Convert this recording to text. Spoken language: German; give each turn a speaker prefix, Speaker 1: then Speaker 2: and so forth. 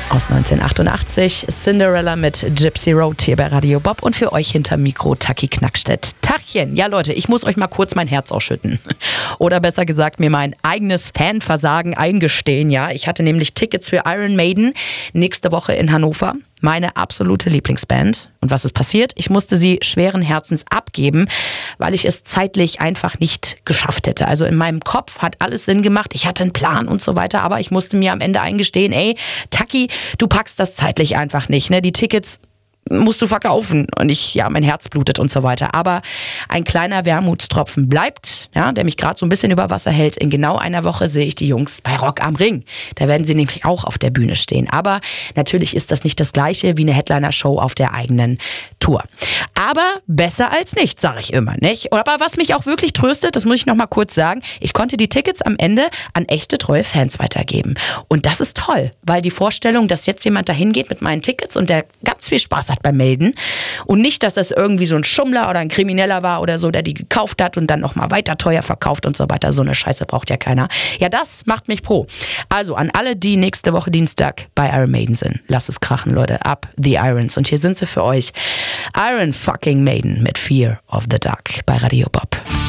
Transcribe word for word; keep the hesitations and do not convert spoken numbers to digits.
Speaker 1: Aus neunzehnhundertachtundachtzig, Cinderella mit Gypsy Road hier bei Radio Bob und für euch hinter Mikro Taki Knackstedt. Tachchen, ja Leute, ich muss euch mal kurz mein Herz ausschütten. Oder besser gesagt, mir mein eigenes Fanversagen eingestehen, ja. Ich hatte nämlich Tickets für Iron Maiden nächste Woche in Hannover. Meine absolute Lieblingsband. Und was ist passiert? Ich musste sie schweren Herzens abgeben, weil ich es zeitlich einfach nicht geschafft hätte. Also in meinem Kopf hat alles Sinn gemacht. Ich hatte einen Plan und so weiter, aber ich musste mir am Ende eingestehen, ey, Taki, du packst das zeitlich einfach nicht, ne? Die Tickets musst du verkaufen und ich, ja, mein Herz blutet und so weiter. Aber ein kleiner Wermutstropfen bleibt, ja, der mich gerade so ein bisschen über Wasser hält. In genau einer Woche sehe ich die Jungs bei Rock am Ring. Da werden sie nämlich auch auf der Bühne stehen. Aber natürlich ist das nicht das Gleiche wie eine Headliner-Show auf der eigenen Tour. Aber besser als nichts, sage ich immer, nicht? Aber was mich auch wirklich tröstet, das muss ich noch mal kurz sagen, ich konnte die Tickets am Ende an echte, treue Fans weitergeben. Und das ist toll, weil die Vorstellung, dass jetzt jemand dahin geht mit meinen Tickets und der ganz viel Spaß hat beim Melden und nicht, dass das irgendwie so ein Schummler oder ein Krimineller war oder so, der die gekauft hat und dann nochmal weiter teuer verkauft und so weiter. So eine Scheiße braucht ja keiner. Ja, das macht mich froh. Also an alle, die nächste Woche Dienstag bei Iron Maiden sind. Lasst es krachen, Leute. Up the Irons. Und hier sind sie für euch. Iron fucking Maiden mit Fear of the Dark bei Radio Bob.